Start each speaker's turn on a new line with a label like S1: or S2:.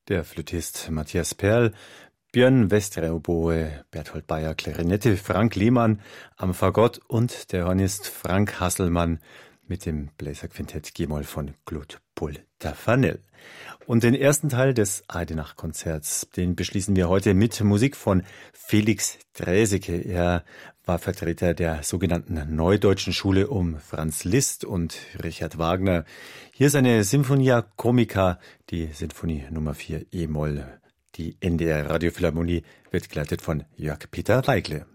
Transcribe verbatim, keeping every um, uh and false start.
S1: Der Flötist Matthias Perl, Björn Westre Oboe, Berthold Bayer Klarinette, Frank Lehmann am Fagott und der Hornist Frank Hasselmann mit dem Bläserquintett G-Moll von Claude Paul Tafanel. Und den ersten Teil des Eidenach-Konzerts, den beschließen wir heute mit Musik von Felix Draeseke. Er war Vertreter der sogenannten Neudeutschen Schule um Franz Liszt und Richard Wagner. Hier ist eine Sinfonia Comica, die Sinfonie Nummer vier E-Moll. Die N D R Radiophilharmonie wird geleitet von Jörg Peter Weigle.